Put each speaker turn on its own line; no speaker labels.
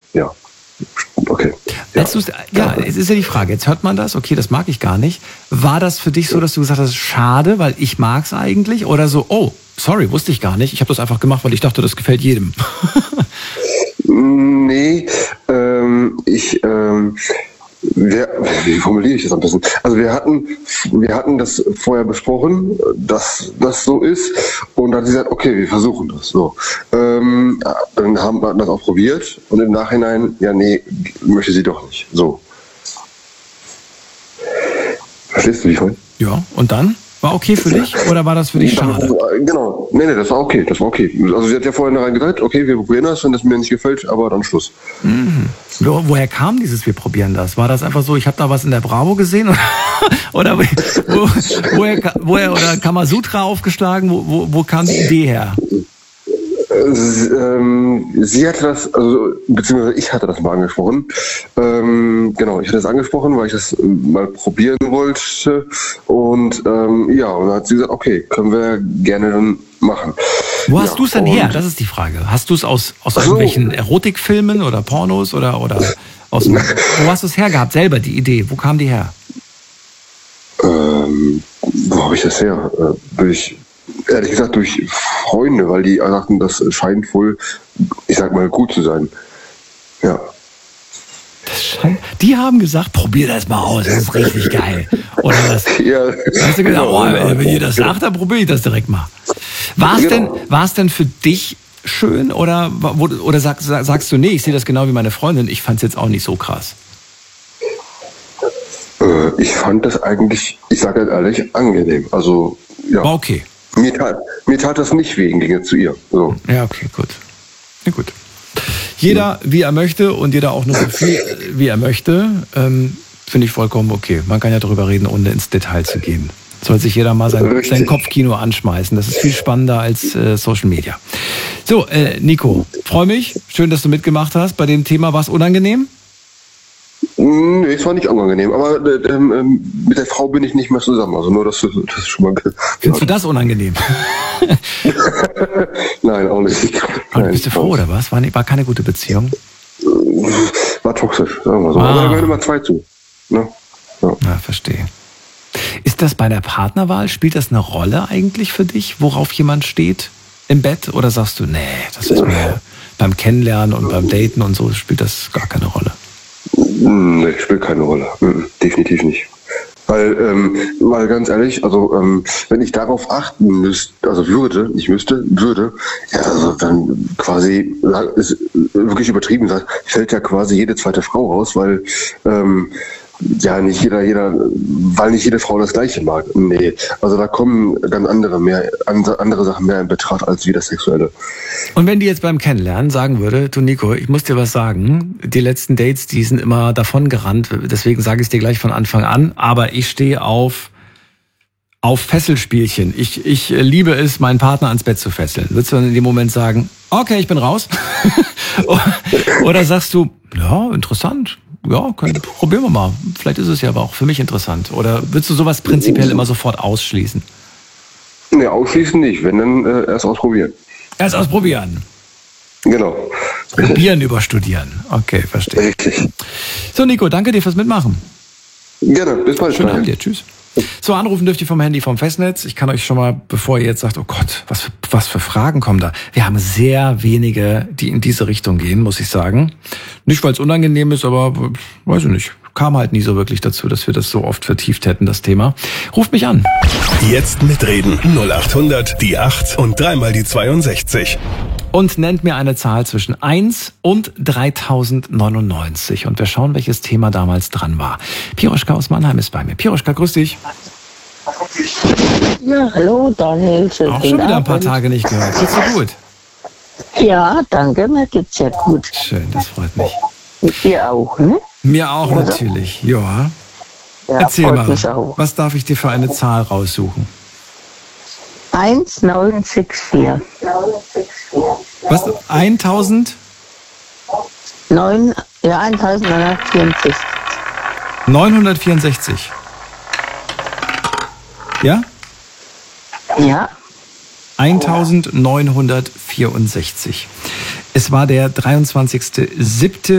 ja. Okay.
Es ist ja die Frage, jetzt hört man das, okay, das mag ich gar nicht. War das für dich so, dass du gesagt hast, schade, weil ich mag's eigentlich? Oder so, oh, sorry, wusste ich gar nicht. Ich habe das einfach gemacht, weil ich dachte, das gefällt jedem.
Nee, wie formuliere ich das am besten? Also wir hatten das vorher besprochen, dass das so ist, und dann hat sie gesagt, okay, wir versuchen das. So, dann haben wir das auch probiert, und im Nachhinein, ja, nee, möchte sie doch nicht. So. Verstehst du, wie ich meine?
Ja, und dann? War okay für dich oder war das für dich schade?
Genau. Nee, das war okay. Also sie hat ja vorhin rein gesagt, okay, wir probieren das, wenn das mir nicht gefällt, aber dann Schluss.
Mhm. Woher kam dieses wir probieren das? War das einfach so, ich habe da was in der Bravo gesehen? Oder woher oder Kamasutra aufgeschlagen? Wo kam die Idee her?
Sie hatte das, also beziehungsweise ich hatte das mal angesprochen. Genau, ich hatte das angesprochen, weil ich das mal probieren wollte. Und und dann hat sie gesagt, okay, können wir gerne dann machen.
Wo hast du es denn her? Das ist die Frage. Hast du es aus irgendwelchen Erotikfilmen oder Pornos oder wo hast du es hergehabt? Selber die Idee. Wo kam die her?
Wo habe ich das her? Ehrlich gesagt durch Freunde, weil die sagten, das scheint wohl, ich sag mal, gut zu sein. Ja.
Die haben gesagt, probier das mal aus, das ist richtig geil. Oder was?
Ja,
hast du gedacht, wenn ihr das sagt, dann probiere ich das direkt mal. War es denn für dich schön oder sagst du, nee, ich sehe das genau wie meine Freundin, ich fand es jetzt auch nicht so krass?
Ich fand das eigentlich, ich sage halt ehrlich, angenehm. Also, ja.
War okay.
Mir tat das nicht weh, ging zu ihr. So.
Ja, okay, gut. Ja, gut. Jeder, wie er möchte und jeder auch nur so viel, wie er möchte, finde ich vollkommen okay. Man kann ja darüber reden, ohne ins Detail zu gehen. Soll sich jeder mal sein Kopfkino anschmeißen. Das ist viel spannender als Social Media. So, Nico, freue mich. Schön, dass du mitgemacht hast. Bei dem Thema war es unangenehm?
Nee, es war nicht unangenehm, aber mit der Frau bin ich nicht mehr zusammen. Also nur, dass du das schon mal...
Findest du das unangenehm?
Nein, auch nicht.
Und bist du froh, oder was? War keine gute Beziehung?
War toxisch, sagen wir so. Aber da gehören immer zwei zu. Ne? Ja.
Na, verstehe. Ist das bei der Partnerwahl, spielt das eine Rolle eigentlich für dich, worauf jemand steht im Bett? Oder sagst du, nee, das ist mir beim Kennenlernen und beim Daten und so spielt das gar keine Rolle?
Nee, spielt keine Rolle. Definitiv nicht. Weil ganz ehrlich, also wenn ich darauf achten würde, ja, also dann quasi, ist wirklich übertrieben gesagt, fällt ja quasi jede zweite Frau raus, weil weil nicht jede Frau das Gleiche mag. Nee, also da kommen ganz andere Sachen mehr in Betracht als wie das Sexuelle.
Und wenn die jetzt beim Kennenlernen sagen würde, du Nico, ich muss dir was sagen, die letzten Dates, die sind immer davon gerannt, deswegen sage ich es dir gleich von Anfang an, aber ich stehe auf Fesselspielchen. Ich liebe es, meinen Partner ans Bett zu fesseln. Würdest du dann in dem Moment sagen, okay, ich bin raus? Oder sagst du, ja, interessant. Ja, probieren wir mal. Vielleicht ist es ja aber auch für mich interessant. Oder würdest du sowas prinzipiell immer sofort ausschließen?
Nee, ausschließen nicht. Wenn, dann erst ausprobieren.
Erst ausprobieren.
Genau.
Probieren über Studieren. Okay, verstehe.
Richtig.
So, Nico, danke dir fürs Mitmachen.
Gerne. Bis bald.
Schönen Abend dir. Tschüss. So, anrufen dürft ihr vom Handy vom Festnetz. Ich kann euch schon mal, bevor ihr jetzt sagt, oh Gott, was für Fragen kommen da. Wir haben sehr wenige, die in diese Richtung gehen, muss ich sagen. Nicht, weil es unangenehm ist, aber weiß ich nicht. Kam halt nie so wirklich dazu, dass wir das so oft vertieft hätten, das Thema. Ruft mich an.
Jetzt mitreden. 0800 die 8 und dreimal die 62.
Und nennt mir eine Zahl zwischen 1 und 3099. Und wir schauen, welches Thema damals dran war. Piroschka aus Mannheim ist bei mir. Piroschka, grüß dich.
Ja, hallo Daniel.
Auch schon wieder ein paar Tage nicht gehört. Geht's dir gut?
Ja, danke, mir geht's sehr gut.
Schön, das freut mich.
Mit dir auch, ne?
Mir auch natürlich, ja. Erzähl mal, was darf ich dir für eine Zahl raussuchen?
1964.
Was? 1000?
1964.
964. Ja?
Ja.
1964. Es war der 23.07.